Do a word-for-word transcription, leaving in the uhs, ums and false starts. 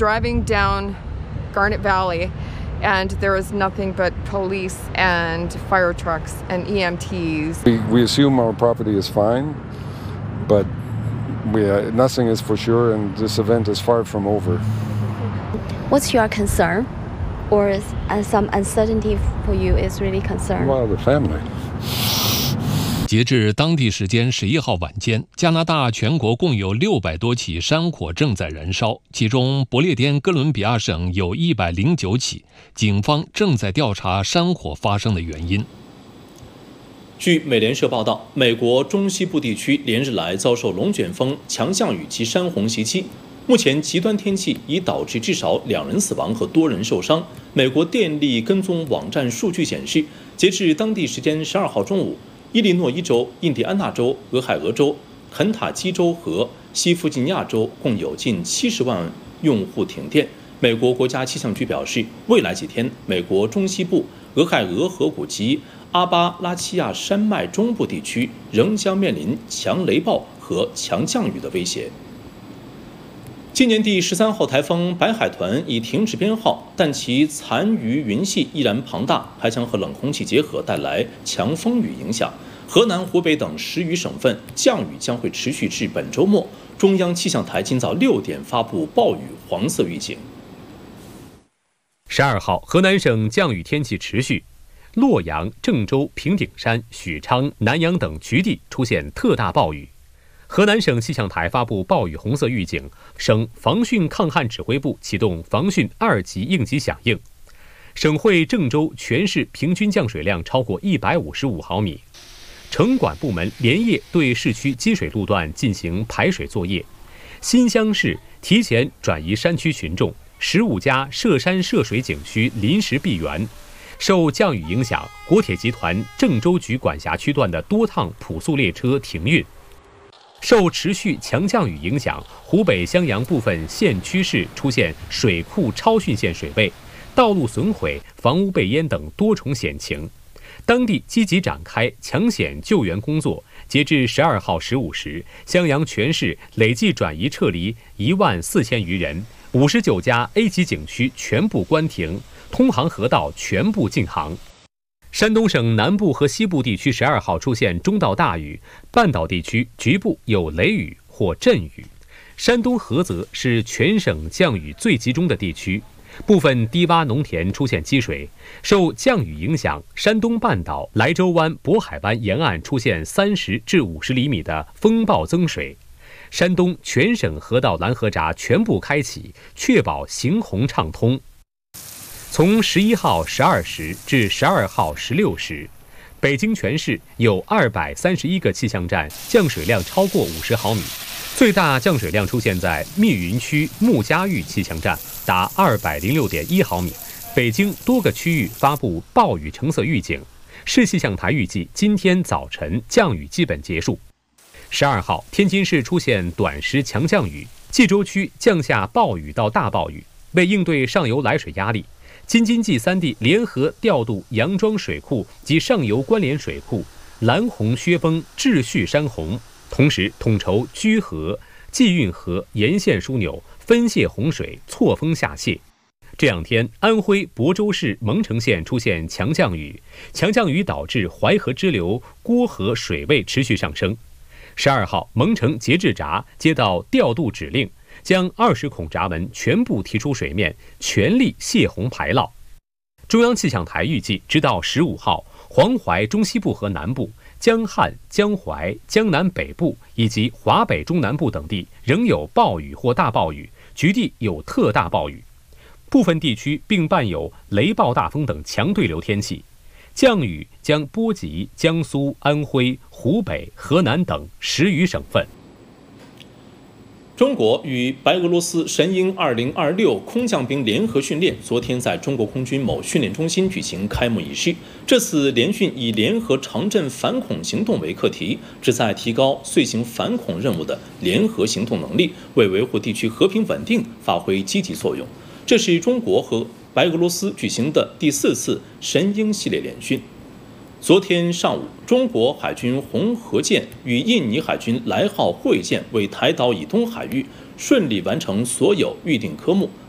driving down Garnet Valley, and there was nothing but police and fire trucks and E M Ts. We, we assume our property is fine, but we, uh, nothing is for sure, and this event is far from over. What's your concern, or is, uh, some uncertainty for you is really concern? Well, the family. 截至当地时间十一号晚间，加拿大全国共有六百多起山火正在燃烧，其中不列颠哥伦比亚省有一百零九起，警方正在调查山火发生的原因。 据美联社报道，美国中西部地区连日来遭受龙卷风、强降雨及山洪袭击。目前，极端天气已导致至少两人死亡和多人受伤。美国电力跟踪网站数据显示，截至当地时间十二号中午，伊利诺伊州、印第安纳州、俄亥俄州、肯塔基州和西弗吉尼亚州共有近七十万用户停电。美国国家气象局表示，未来几天，美国中西部、俄亥俄河谷及阿巴拉契亚山脉中部地区仍将面临强雷暴和强降雨的威胁。今年第十三号台风白海豚已停止编号，但其残余云系依然庞大，还将和冷空气结合带来强风雨影响。河南、湖北等十余省份降雨将会持续至本周末。中央气象台今早六点发布暴雨黄色预警。 十二号，河南省降雨天气持续，洛阳、郑州、平顶山、许昌、南阳等局地出现特大暴雨。河南省气象台发布暴雨红色预警，省防汛抗旱指挥部启动防汛二级应急响应。省会郑州全市平均降水量超过一百五十五毫米，城管部门连夜对市区积水路段进行排水作业。新乡市提前转移山区群众，十五家涉山涉水景区临时闭园。受降雨影响，国铁集团郑州局管辖区段的多趟普速列车停运。受持续强降雨影响，湖北襄阳部分县区市出现水库超汛线水位、道路损毁、房屋被淹等多重险情。当地积极展开抢险救援工作。截至十二号十五时，襄阳全市累计转移撤离一万四千余人，五十九家 A 级景区全部关停，通航河道全部禁航。山东省南部和西部地区十二号出现中到大雨，半岛地区局部有雷雨或阵雨。山东菏泽是全省降雨最集中的地区，部分低洼农田出现积水。受降雨影响，山东半岛莱州湾、渤海湾沿岸出现三十至五十厘米的风暴增水。山东全省河道拦河闸全部开启，确保行洪畅通。从十一号十二时至十二号十六时，北京全市有二百三十一个气象站降水量超过五十毫米，最大降水量出现在密云区穆家峪气象站，达二百零六点一毫米。北京多个区域发布暴雨橙色预警，市气象台预计今天早晨降雨基本结束。十二号，天津市出现短时强降雨，冀州区降下暴雨到大暴雨。为应对上游来水压力，京津冀三地联合调度杨庄水库及上游关联水库拦洪削崩、秩序山洪，同时统筹居河、济运河沿线枢纽分泄洪水，错峰下泄。这两天，安徽亳州市蒙城县出现强降雨，强降雨导致淮河支流郭河水位持续上升。十二号，蒙城节制闸接到调度指令，将二十孔闸门全部提出水面，全力泄洪排涝。中央气象台预计，直到十五号，黄淮中西部和南部、江汉、江淮、江南北部以及华北中南部等地仍有暴雨或大暴雨，局地有特大暴雨，部分地区并伴有雷暴大风等强对流天气。降雨将波及江苏、安徽、湖北、河南等十余省份。中国与白俄罗斯神鹰二零二六空降兵联合训练昨天在中国空军某训练中心举行开幕仪式。这次联训以联合长阵反恐行动为课题，旨在提高遂行反恐任务的联合行动能力，为维护地区和平稳定发挥积极作用。这是中国和白俄罗斯举行的第四次神鹰系列联训。昨天上午，中国海军红河舰与印尼海军来号会舰为台岛以东海域顺利完成所有预定科目，